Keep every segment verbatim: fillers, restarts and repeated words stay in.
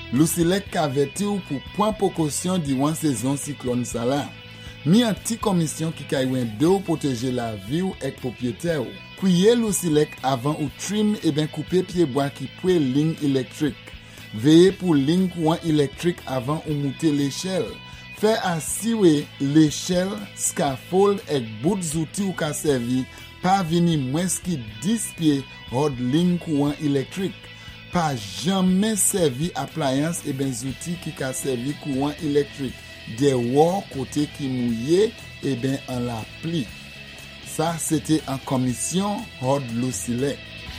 Lucilec averti ou pour point précaution durant saison cyclone ça là. Mi an ti commission qui kaywen de ou protéger la vie ou ek propriétaire ou. Kouye Lucilec avant ou trim et ben couper pied bois qui poué ligne électrique. Veillez pour ligne courant électrique avant ou monter l'échelle. Fait assurer l'échelle, scaffold et bout d'outil ou ka servi pas vini moins qui dix pieds hors ligne courant électrique. Pas jamais servi appliance et ben outils qui ka servi courant électrique. Des war côté qui mouillé et ben en la pli. Ça c'était en commission hors Lucilec.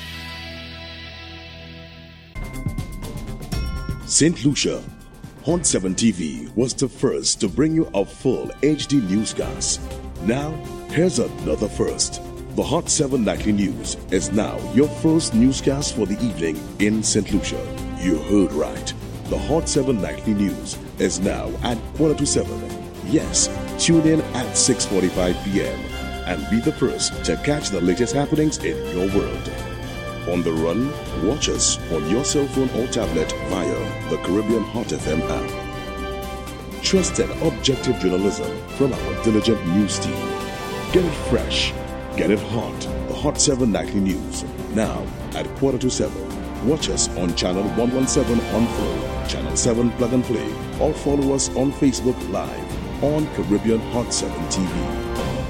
Saint Lucia, Hot seven T V was the first to bring you a full H D newscast. Now, here's another first. The Hot seven Nightly News is now your first newscast for the evening in Saint Lucia. You heard right. The Hot seven Nightly News is now at quarter to seven. Yes, tune in at six forty-five p.m. and be the first to catch the latest happenings in your world. On the run, watch us on your cell phone or tablet via the Caribbean Hot F M app. Trusted objective journalism from our diligent news team. Get it fresh, get it hot. The Hot seven Nightly News, now at quarter to seven. Watch us on channel one seventeen on Flow, channel seven Plug and Play, or follow us on Facebook Live on Caribbean Hot seven T V.